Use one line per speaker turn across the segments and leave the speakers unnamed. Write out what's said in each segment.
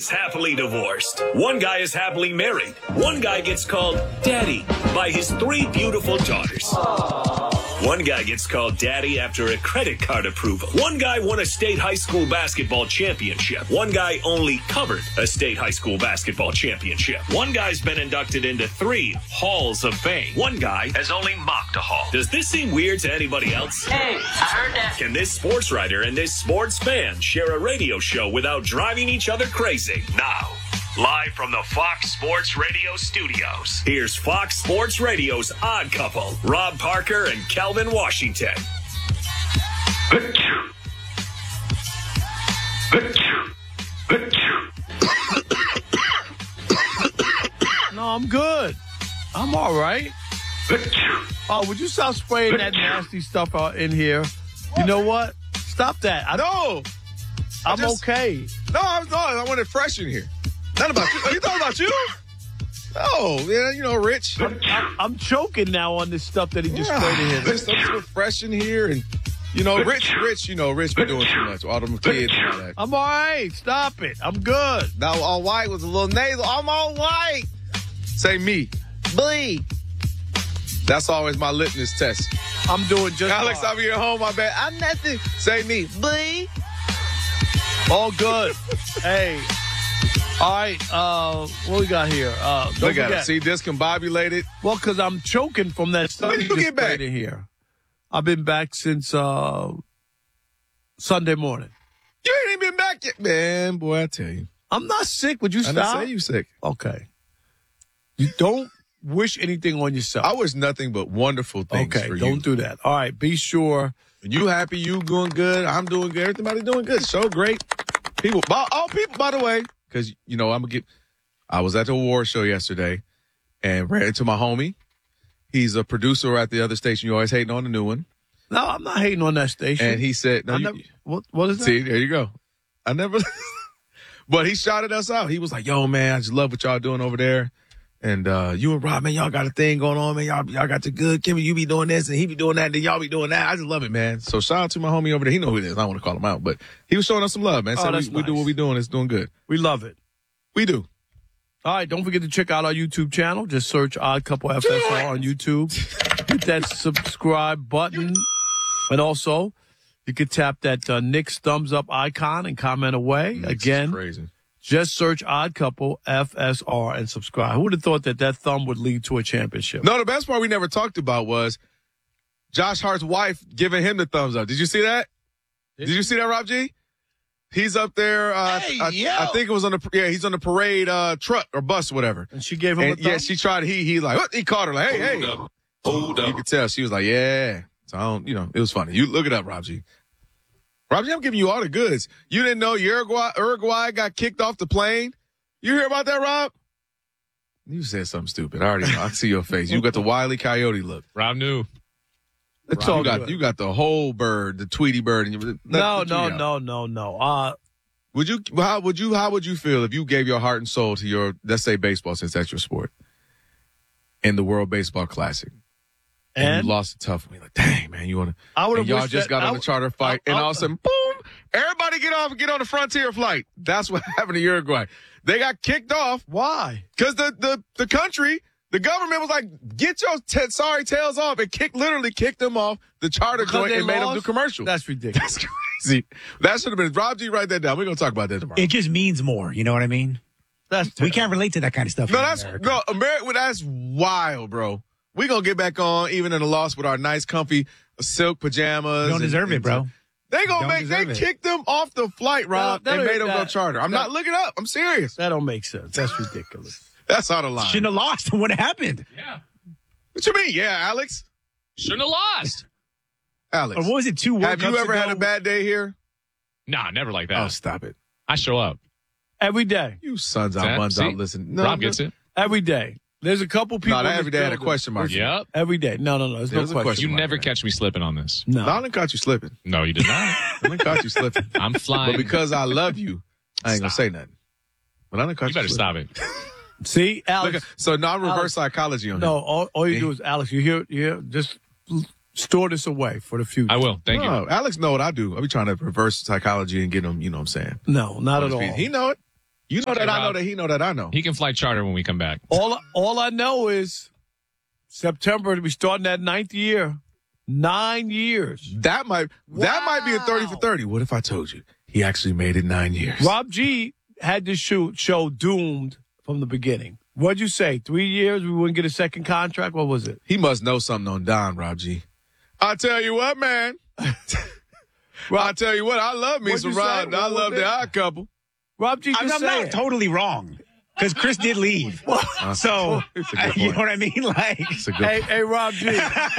is happily divorced. One guy is happily married. One guy gets called Daddy by his 3 beautiful daughters. One guy gets called Daddy after a credit card approval. One guy won a state high school basketball championship. One guy only covered a state high school basketball championship. One guy's been inducted into 3 halls of fame. One guy has only mocked a hall. Does this seem weird to anybody else?
Hey, I heard that.
Can this sports writer and this sports fan share a radio show without driving each other crazy? Now, live from the Fox Sports Radio studios, here's Fox Sports Radio's Odd Couple, Rob Parker and Kelvin Washington.
No, I'm good. I'm all right. Oh, would you stop spraying that nasty stuff out in here? You know what? Stop that. I'm okay.
No, I want it fresh in here. Not about you. Are you talking about you? No, yeah, Rich.
I'm choking now on this stuff that he just sprayed in here.
There's something fresh in here, and Rich be doing too much. All them kids and all that.
I'm all right. Stop it. I'm good.
Now, all white was a little nasal. I'm all white. Say me. Bleed. That's always my litmus test.
I'm doing just
Alex,
fine.
I'll be at home. I bet I'm nothing. Say me. Bleed.
All good. Hey. All right. What we got here?
Look at it. See, discombobulated.
Well, because I'm choking from that stuff
When did
you
you
just
get back?
sprayed in here. I've been back since Sunday morning.
You ain't even been back yet. Man, boy, I tell you.
I'm not sick. Would you
I
stop?
didn't say you sick.
Okay. You don't wish anything on yourself.
I wish nothing but wonderful things for you.
Don't do that. All right, be sure.
You happy, you doing good, I'm doing good, everybody doing good. So great. All people, by the way, because, I was at the award show yesterday and ran into my homie. He's a producer at the other station. You always hating on the new one.
No, I'm not hating on that station.
And he said,
what is that?
See, there you go. I never, but he shouted us out. He was like, yo, man, I just love what y'all doing over there. And you and Rob, man, y'all got a thing going on, man. Y'all got the good. Kimmy, you be doing this, and he be doing that, and then y'all be doing that. I just love it, man. So shout out to my homie over there. He know who it is. I don't want to call him out, but he was showing us some love, man. So we do what we doing. It's doing good.
We love it.
We do.
All right, don't forget to check out our YouTube channel. Just search Odd Couple FSR on YouTube. Hit that subscribe button. And also, you can tap that Nick's thumbs up icon and comment away. Again,
crazy.
Just search Odd Couple FSR and subscribe. Who would have thought that thumb would lead to a championship?
No, the best part we never talked about was Josh Hart's wife giving him the thumbs up. Did you see that? Did you see that, Rob G? He's up there. I think it was he's on the parade truck or bus or whatever.
And she gave him a thumb?
Yeah, she tried. He caught her like, hey.
Hold up.
You could tell. She was like, yeah. So, I don't, it was funny. You look it up, Rob G. Rob G, I'm giving you all the goods. You didn't know Uruguay got kicked off the plane? You hear about that, Rob? You said something stupid. I already know. I see your face. You got the Wile E. Coyote look.
Rob knew.
It's
Rob,
all good.
you got the whole bird, the Tweety bird. And
No.
How would you feel if you gave your heart and soul to your, let's say baseball, since that's your sport, in the World Baseball Classic? And you lost a tough one. You're like, dang, man, you want to.
I would have.
Y'all just got on the charter fight, and all of a sudden, boom! Everybody get off and get on the Frontier flight. That's what happened to Uruguay. They got kicked off.
Why?
Because the country, the government was like, get your sorry tails off, and literally kicked them off the charter joint and made them do commercials.
That's ridiculous.
That's crazy. That should have been Rob G. Write that down. We're gonna talk about that tomorrow.
It just means more. You know what I mean? We can't relate to that kind of stuff.
America. That's wild, bro. We're going to get back on, even in a loss, with our nice, comfy silk pajamas.
You don't deserve it, bro.
They kicked them off the flight, Rob, and made them go charter. I'm not looking up. I'm serious.
That don't make sense. That's ridiculous.
That's out of line.
Shouldn't have lost. What happened?
Yeah.
What you mean? Yeah, Alex?
Shouldn't have lost.
Alex.
Or what was it, 2 World Cups
Have you ever
ago?
had a bad day here?
Nah, never like that.
Oh, stop it.
I show up.
Every day.
You sons out, buns out, listen.
Rob gets it.
Every day. There's a couple people.
No, every day had a question mark.
Yep.
Every day. No. There's no
a question.
You
mark,
never
man.
catch me slipping on this.
No.
I didn't caught you slipping.
No, you did not.
I didn't caught you slipping.
I'm flying.
But because I love you, I ain't going to say nothing. But I didn't caught
You better
slipping.
stop it.
See, Alex.
Look, so now I'm reverse
Alex,
psychology on
No,
him.
all you do is, Alex, you hear, just store this away for the future.
I will. Thank you.
Alex know what I do. I be trying to reverse psychology and get him, you know what I'm saying?
No, not at all.
He know it. You know that I know
Rob.
that he know that I know.
He can fly charter when we come back.
All I know is September, we starting that 9th year. 9 years.
That might be a 30 for 30. What if I told you he actually made it 9 years?
Rob G had this show doomed from the beginning. What'd you say? 3 years, we wouldn't get a second contract? What was it?
He must know something on Don, Rob G. I tell you what, man. I tell you what, I love me
What'd
some
you say?
Rod. I
What
love
was
the
it?
Odd Couple.
Rob G,
I'm
just say
not
it.
totally wrong because Chris did leave. So,
It's a good
you know
point.
what I mean? Like,
It's a good
Hey, Rob G.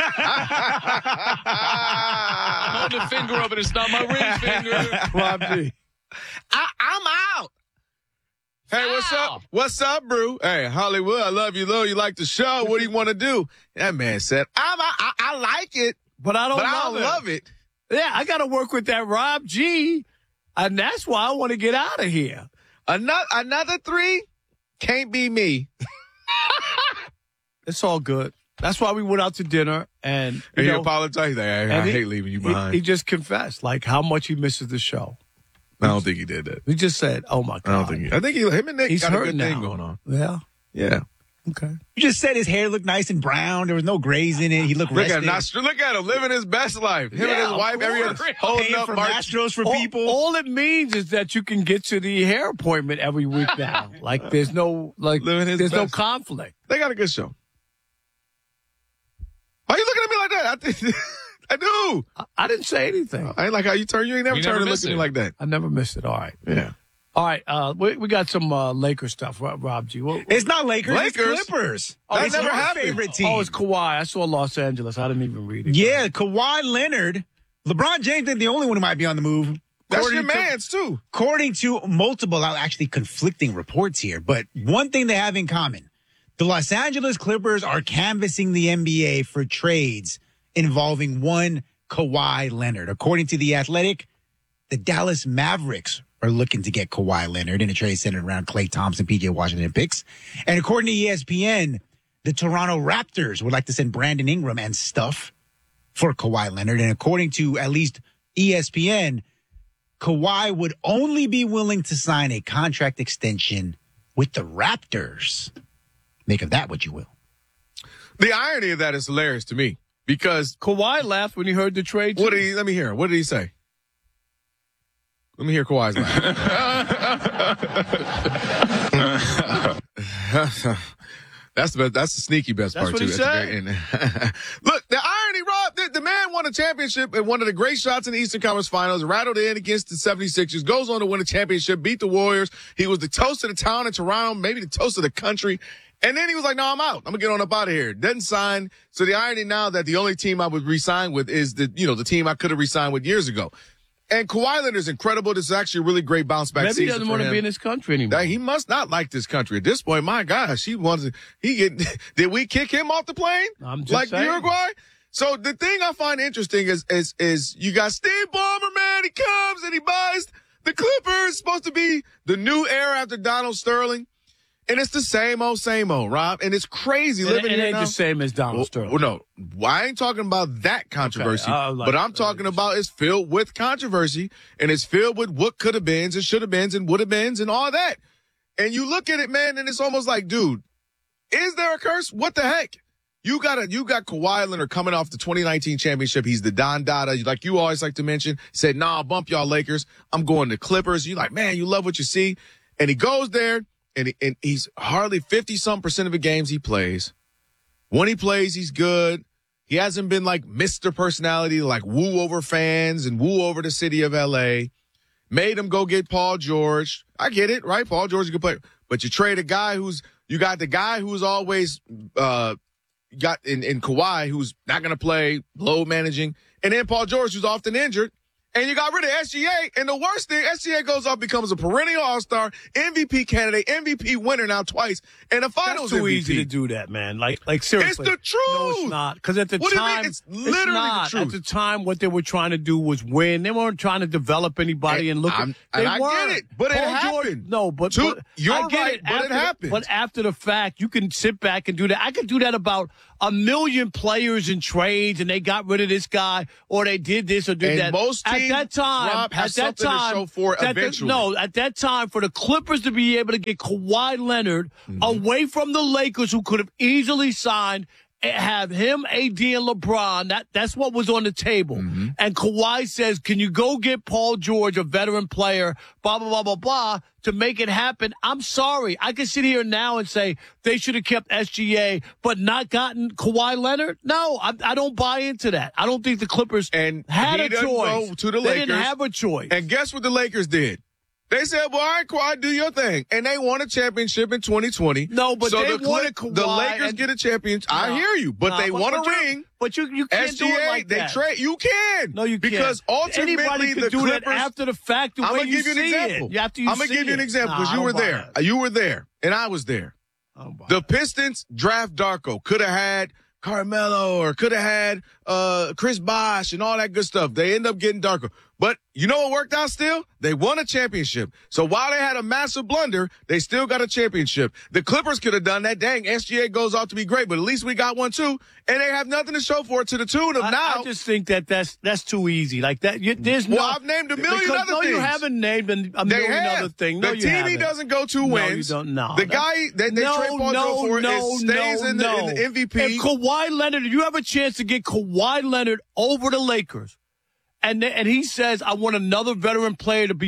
Hold the finger up and it's not my ring finger.
Rob G.
I'm out. Hey, what's
Wow.
up? What's up, bro? Hey, Hollywood, I love you, Lil. You like the show? What do you want to do? That man said, I like it,
But I don't
but I
love
don't
it.
love it.
Yeah, I got to work with that Rob G. And that's why I want to get out of here.
Another 3 can't be me.
It's all good. That's why we went out to dinner and, you
And he
know,
apologized. Like, I
and
hate leaving you behind.
He just confessed, like, how much he misses the show.
I don't think he did that.
He just said, oh, my God.
I think him and Nick
He's
got a
hurting
good thing
now.
going on.
Yeah.
Yeah.
Okay.
you just said his hair looked nice and brown. There was no grays in it. He looked
Look
rested.
look at him living his best life. Him and his
of
wife, everyone
course.
holding
Paying
up
for
March.
Astros for people.
All it means is that you can get to the hair appointment every week now. Like, there's no,
Living his
there's no
best.
conflict.
They got a good show. Why you looking at me like that? I think I do.
I didn't say anything.
I ain't like how you turn. You ain't never
You
turn
never
and look
miss
at me
it.
like that.
I never missed it. All right.
Yeah.
All right. We got some Lakers stuff, Rob G.
It's not Lakers.
Lakers?
It's Clippers.
That
It's
never
your
happened.
favorite team.
Oh, it's Kawhi. I saw Los Angeles. I didn't even read it.
Yeah, Kawhi Leonard. LeBron James ain't the only one who might be on the move.
That's
According
your
to-
man's too.
According to multiple, actually conflicting reports here, but one thing they have in common, the Los Angeles Clippers are canvassing the NBA for trades involving one Kawhi Leonard. According to The Athletic, the Dallas Mavericks are looking to get Kawhi Leonard in a trade centered around Klay Thompson, PJ Washington picks. And according to ESPN, the Toronto Raptors would like to send Brandon Ingram and stuff for Kawhi Leonard. And according to at least ESPN, Kawhi would only be willing to sign a contract extension with the Raptors. Make of that what you will.
The irony of that is hilarious to me because
Kawhi laughed when he heard the trade.
what
too.
did he? Let me hear. What did he say? Let me hear Kawhi's laugh. That's the best. That's the sneaky best
That's
part
what
too.
he
That's the very- Look, the irony, Rob. The man won a championship and one of the great shots in the Eastern Conference Finals. Rattled in against the 76ers. Goes on to win a championship. Beat the Warriors. He was the toast of the town in Toronto. Maybe the toast of the country. And then he was like, "No, I'm out. I'm gonna get on up out of here." Doesn't sign. So the irony now that the only team I would re-sign with is the team I could have re-signed with years ago. And Kawhi Leonard is incredible. This is actually a really great bounce back
Maybe
season
he doesn't
for
want to
him.
be in this country anymore.
He must not like this country at this point. My gosh, did we kick him off the plane?
I'm just
like
saying.
Uruguay? So the thing I find interesting is you got Steve Ballmer, man. He comes and he buys the Clippers. Supposed to be the new era after Donald Sterling. And it's the same old, Rob. And it's crazy living
it
here
ain't
now.
the same as Donald Sterling.
Well, no, I ain't talking about that controversy,
like-
but I'm talking about it's filled with controversy and it's filled with what could have beens and should have beens and would have beens and all that. And you look at it, man, and it's almost like, dude, is there a curse? What the heck? You got Kawhi Leonard coming off the 2019 championship. He's the Don Dada, like you always like to mention. Said, "Nah, I'll bump y'all Lakers. I'm going to Clippers." You like, man, you love what you see, and he goes there. And he's hardly 50-some% of the games he plays. When he plays, he's good. He hasn't been like Mr. Personality, like woo over fans and woo over the city of L.A. Made him go get Paul George. I get it, right? Paul George is a good player. But you trade a guy you got the guy who's always got in Kawhi, who's not going to play, load managing. And then Paul George, who's often injured. And you got rid of SGA, and the worst thing, SGA goes off, becomes a perennial All-Star, MVP candidate, MVP winner now twice, and a Finals
That's too
MVP.
easy to do that, man. Like seriously.
It's the truth.
No, it's not. Because at the
What do you mean?
time,
It's literally the
not.
truth.
At the time, what they were trying to do was win. They weren't trying to develop anybody and look.
And
They
I
weren't.
get it, but it
Paul George-
happened.
no, but
You're
I get
right, but it
after
happened.
But after the fact, you can sit back and do that. I could do that about a million players in trades and they got rid of this guy or they did this or did
And
that.
most teams,
at that time,
Rob, have something to show for eventually.
At that time, for the Clippers to be able to get Kawhi Leonard away from the Lakers, who could have easily signed, have him, AD, and LeBron. That's what was on the table. And Kawhi says, can you go get Paul George, a veteran player, blah, blah, blah, blah, blah, to make it happen? I'm sorry. I can sit here now and say they should have kept SGA, but not gotten Kawhi Leonard? No, I don't buy into that. I don't think the Clippers
And
had
he
a
doesn't
choice.
go to the
They
Lakers.
didn't have a choice.
And guess what the Lakers did? They said, well, all right, Kawhi, do your thing. And they won a championship in 2020.
No, but
so
they
the
wanted Kawhi.
The Lakers get a championship. I hear you, but they won a ring.
But you can't do it
SGA,
like
they
that.
trade. You can.
No, you can't.
Because ultimately,
anybody
the
can do
Clippers.
that after the fact. The
I'm
way
going to give you an
see
example.
It. After
I'm going to
see
give you an
it.
example because
Nah,
you
I
were
don't buy
there.
that.
You were there, and I was there.
I don't buy
The
that.
Pistons draft Darko. Could have had Carmelo or could have had Chris Bosh and all that good stuff. They end up getting Darko. But you know what worked out still? They won a championship. So while they had a massive blunder, they still got a championship. The Clippers could have done that. Dang, SGA goes off to be great, but at least we got one too. And they have nothing to show for it to the tune of now.
I just think that's too easy. Like that, there's no.
Well, I've named a million
because,
other
no,
things.
you haven't named a
They
million
have.
other things. No,
the
you
team
haven't.
he doesn't go to
No,
wins.
you don't. No,
the guy they trade Paul George for stays in the MVP.
If Kawhi Leonard, if you have a chance to get Kawhi Leonard over the Lakers, and he says, I want another veteran player to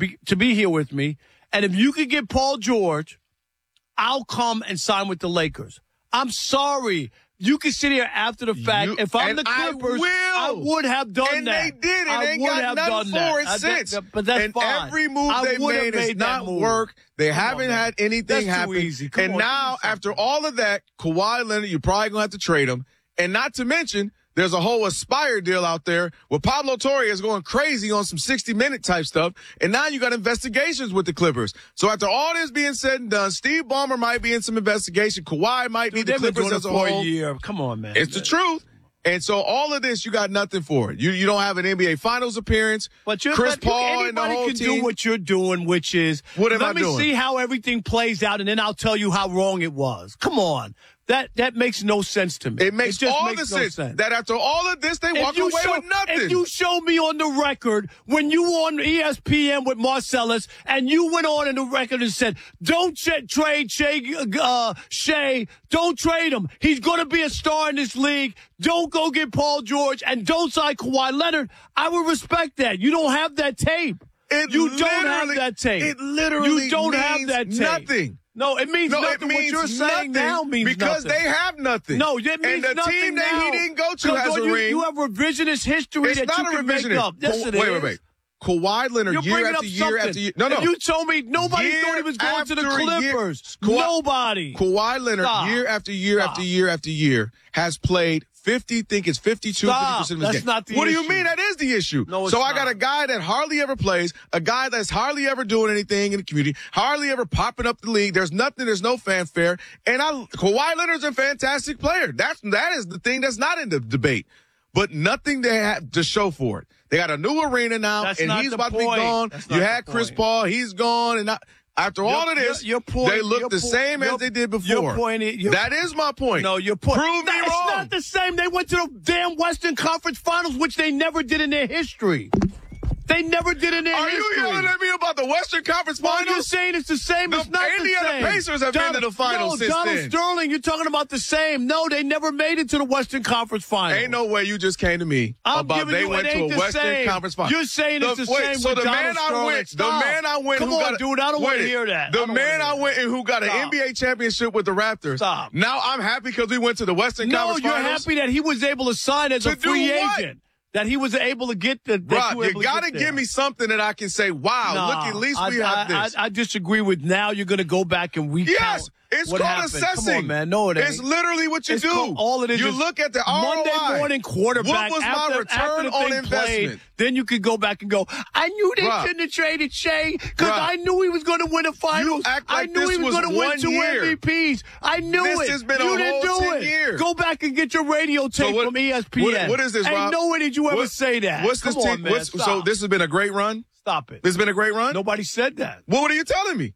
be here with me, and if you could get Paul George, I'll come and sign with the Lakers. I'm sorry. You can sit here after the fact. If I'm the Clippers, I would have done
and
that.
they did, and
I
they
would
got
have
nothing
done
for it
that.
since.
But that's
and
fine.
every move
I
they
would have
made has
that
not
move.
worked. They
Come
haven't
on, man.
had anything
That's too
happen.
easy. Come
And
on,
now,
give me
after
something.
all of that, Kawhi Leonard, you're probably going to have to trade him. And not to mention, there's a whole Aspire deal out there where Pablo Torre is going crazy on some 60-minute type stuff. And now you got investigations with the Clippers. So after all this being said and done, Steve Ballmer might be in some investigation. Kawhi might be the
They've been
Clippers
doing
as
it
a
for
whole.
a year. Come on, man.
It's the truth. And so all of this, you got nothing for it. You don't have an NBA Finals appearance.
But
Chris Paul and the
anybody
whole
can
team.
do what you're doing, which is
What am I
let me
doing?
see how everything plays out, and then I'll tell you how wrong it was. Come on, that makes no sense to me.
It makes
just
all
makes
the
no
sense that after all of this, they walk away with nothing.
If you show me on the record when you were on ESPN with Marcellus and you went on in the record and said, don't trade Shea, don't trade him. He's going to be a star in this league. Don't go get Paul George and don't sign Kawhi Leonard. I would respect that. You don't have that tape. You don't have that tape.
It literally
you don't have
means
that tape.
nothing.
No, it means
No,
nothing.
it means
what you're saying
nothing
now means
because
nothing.
they have nothing.
No, it means
and the
nothing
team
now.
that he didn't go to has a ring.
You have revisionist history
It's
that
not
you
a
can make
revisionist.
up. Yes, it is.
Wait. Kawhi Leonard,
You're
year
bringing
after
up
year
something.
after year. No.
If you told me nobody
Year
thought he was going to the
after year.
Clippers.
Kawhi-
Nobody.
Kawhi Leonard,
Stop.
year after year
Stop.
after year after year, has played 52, 50%
Stop.
of his
That's
game.
not the
What do you
issue.
mean? That is the issue.
No, it's
so I got
not.
a guy that hardly ever plays, a guy that's hardly ever doing anything in the community, hardly ever popping up the league. There's nothing, there's no fanfare. And Kawhi Leonard's a fantastic player. That is the thing that's not in the debate. But nothing they have to show for it. They got a new arena now,
That's
and
not
he's
the
about to be
point.
gone.
That's
You
not
had
the
Chris
point.
Paul, he's gone, and after all of this,
your point,
they look the same as they did before. That is my point.
No, your point.
Prove me
It's
wrong.
not the same. They went to the damn Western Conference Finals, which they never did in their history. They never did in their
Are
history.
you yelling at me about the Western Conference
Well, you're
Finals?
saying it's the same. It's not
Indiana
the same.
Pacers have been to the finals since
Donald
then.
Sterling, you're talking about the same. No, they never made it to the Western Conference Finals.
Ain't no way you just came to me
I'm
about
giving
they
you,
went
it
to
ain't
a
the
Western
same.
Conference Finals.
You're saying it's the same
So
with
the
Donald
man I
Sterling.
went,
Stop.
the man I went,
Come
who
on,
got,
dude, I don't want to hear that.
The man I went and who got an
Stop.
NBA championship with the Raptors.
Stop.
Now I'm happy because we went to the Western
No,
Conference
you're
Finals.
happy that he was able to sign as
To
a
do
free
what?
agent. That he was able to get the.
Rob, you got to give me something that I can say, wow,
No,
look, at least we have this.
I disagree with now. You're going to go back and recount.
Yes, it's
what
called
happened.
assessing.
Come on, man. No, it ain't.
It's literally what you
It's
do.
called- all it is
you
is
look at the ROI.
Monday morning quarterback.
What was
after,
my return
after the
on
thing
investment?
Played, then you could go back and go, I knew they
Rob.
shouldn't have traded Shea because
Rob.
I knew he was going to win a finals.
act
I
like
knew
this
he was
was
going to win
1
2
year.
MVPs. I knew
This
it.
has been a
you didn't
whole
do
10
it.
years.
Go back and get your radio tape
what-
from ESPN.
what is this,
Ain't
Rob?
no way did you ever say that.
What's this
Come on,
team?
man.
So
Stop.
this has been a great run?
Stop it.
This has been a great run?
Nobody said that.
What are you telling me?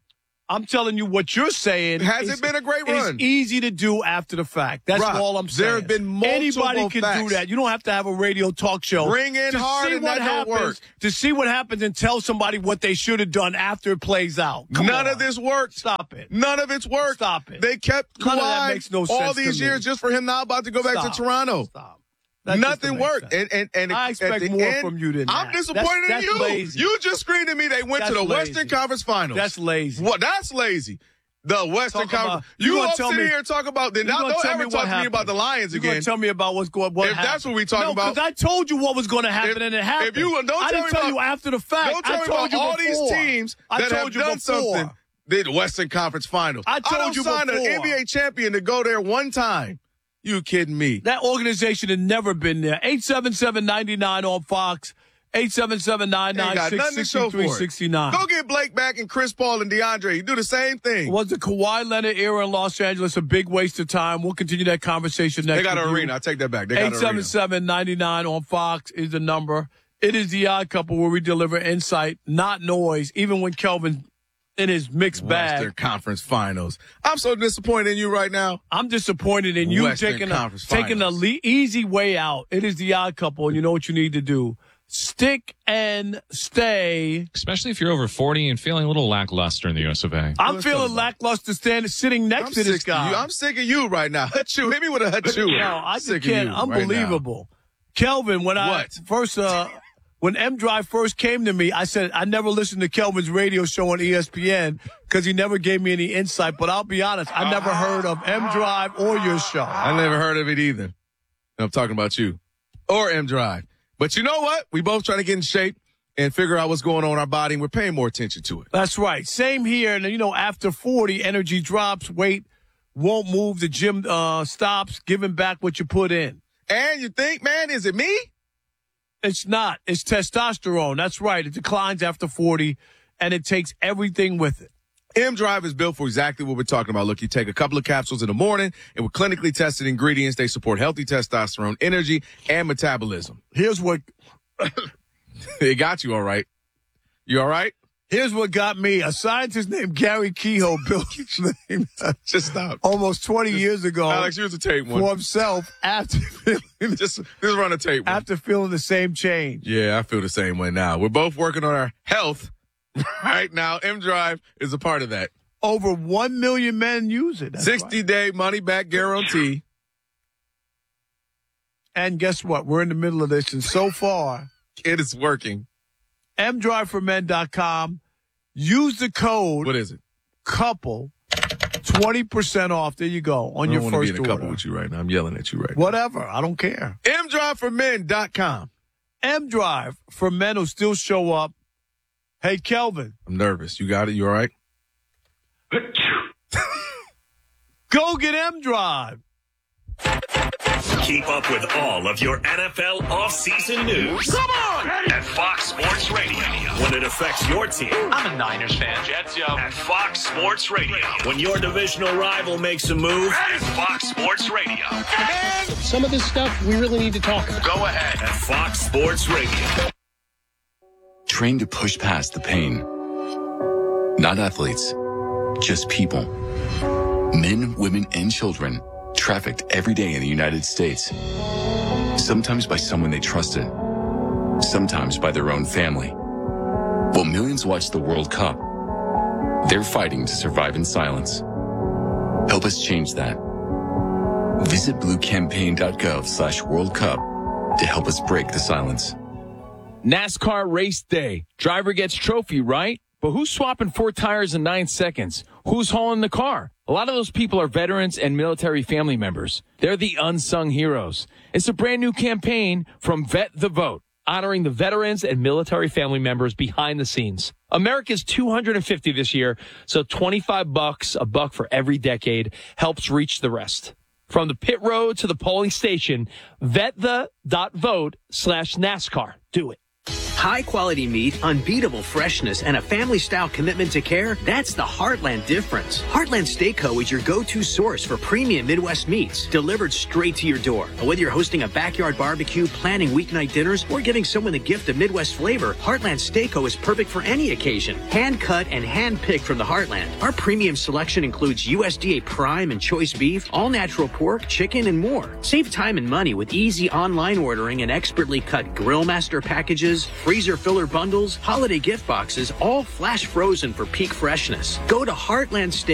I'm telling you what you're saying.
Has it been a great run?
It's easy to do after the fact. That's
Rob,
all I'm saying.
there have been multiple
Anybody can
facts.
do that. You don't have to have a radio talk show.
Bring in
to
hard
see
and
what
that don't
happens,
work.
To see what happens and tell somebody what they should have done after it plays out. Come
None
on.
of this worked.
Stop it.
None of it's worked.
Stop it.
They kept
None of that
Kawhi
makes no
all
sense to
these
me.
years just for him now about to go back
Stop.
to Toronto.
Stop. That just
Nothing
don't make
worked.
sense.
And
I
at
expect
the
more
end,
from you than
I'm
that.
disappointed
That's
in you.
lazy.
You just screamed at me. They went to
That's
the
lazy.
Western Conference Finals.
That's lazy.
What? That's lazy. The Western
Talk about-
Conference.
you
You
gonna
all
tell
sit
me-
here and talk about. Then
You gonna
don't
tell
ever
me
talk
what
to me
happened.
about the Lions
You're
again.
gonna tell me about what
If
happened.
that's what we talking
no,
about.
because I told you what was going to happen, and it happened.
If you don't
I
tell
didn't
me
tell
about-
you after the fact.
Don't tell
I
me
told
about
you
all
before.
these teams
I
that
told
have
you
done
before.
something. The Western Conference Finals.
I told
don't
you
sign
before.
an NBA champion to go there one time. You kidding me?
That organization had never been there. 877-99 on Fox.
Ain't got nothing to show for it.
877-996-6369.
Go get Blake back and Chris Paul and DeAndre. You do the same thing.
Was the Kawhi Leonard era in Los Angeles a big waste of time? We'll continue that conversation next
They got
with
an
you.
arena. I take that back. They got an arena.
877-99 on Fox is the number. It is the Odd Couple where we deliver insight, not noise, even when Kelvin in his mixed bag.
Western Conference Finals. I'm so disappointed in you right now.
I'm disappointed in you
Western
taking
Conference
the easy way out. It is the Odd Couple, and you know what you need to do. Stick and stay.
Especially if you're over 40 and feeling a little lackluster in the US of A.
I'm feeling lackluster sitting next to this guy.
I'm sick of you right now. Hut-chew. Hit me with a hut-chew.
No, I just
Sick of
can't.
you
Unbelievable. Kelvin, when when M Drive first came to me, I said I never listened to Kelvin's radio show on ESPN because he never gave me any insight. But I'll be honest, I never heard of M Drive or your show.
I never heard of it either. I'm talking about you or M Drive. But you know what? We both trying to get in shape and figure out what's going on in our body, and we're paying more attention to it.
That's right. Same here. And, after 40, energy drops, weight won't move, the gym stops, giving back what you put in.
And you think, man, is it me?
It's not. It's testosterone. That's right. It declines after 40, and it takes everything with it.
M Drive is built for exactly what we're talking about. Look, you take a couple of capsules in the morning, and with clinically tested ingredients, they support healthy testosterone, energy, and metabolism.
Here's what
It got you all right. You all right?
Here's what got me. A scientist named Gary Kehoe built his name
Just stop.
almost 20 years ago
Alex, here's a tape one.
for himself after
Just run a tape one.
after feeling the same change.
Yeah, I feel the same way now. We're both working on our health right now. M Drive is a part of that.
Over 1 million men use it. That's
60-day money-back guarantee.
And guess what? We're in the middle of this, and so far,
It is working.
mdriveformen.com. Use the code
What is it?
COUPLE, 20% off. There you go on
I
your
don't want to be
first
in a couple
order.
with you right now. I'm yelling at you right
Whatever. I don't care.
now. mdriveformen.com.
M-Drive for men who still show up. Hey, Kelvin,
I'm nervous. You got it? You all right?
go get M-Drive.
Keep up with all of your NFL offseason news. Come on! At Fox Sports Radio. When it affects your team.
I'm a Niners fan. Jets, yo.
At Fox Sports Radio. When your divisional rival makes a move. At Fox Sports Radio.
Some of this stuff we really need to talk about.
Go ahead. At Fox Sports Radio.
Trained to push past the pain. Not athletes, just people. Men, women, and children trafficked every day in the United States. Sometimes by someone they trusted. Sometimes by their own family. While millions watch the World Cup, they're fighting to survive in silence. Help us change that. Visit bluecampaign.gov/World Cup to help us break the silence.
NASCAR race day. Driver gets trophy, right? But who's swapping 4 tires in 9 seconds? Who's hauling the car? A lot of those people are veterans and military family members. They're the unsung heroes. It's a brand new campaign from Vet the Vote, honoring the veterans and military family members behind the scenes. America's 250 this year, so $25, $1 for every decade, helps reach the rest. From the pit road to the polling station, vetThe.vote/NASCAR. Do it.
High-quality meat, unbeatable freshness, and a family-style commitment to care, that's the Heartland difference. Heartland Steak Co. is your go-to source for premium Midwest meats, delivered straight to your door. Whether you're hosting a backyard barbecue, planning weeknight dinners, or giving someone the gift of Midwest flavor, Heartland Steak Co. is perfect for any occasion. Hand-cut and hand-picked from the Heartland. Our premium selection includes USDA prime and choice beef, all-natural pork, chicken, and more. Save time and money with easy online ordering and expertly cut Grill Master packages, freezer filler bundles, holiday gift boxes, all flash frozen for peak freshness. Go to Heartland Steak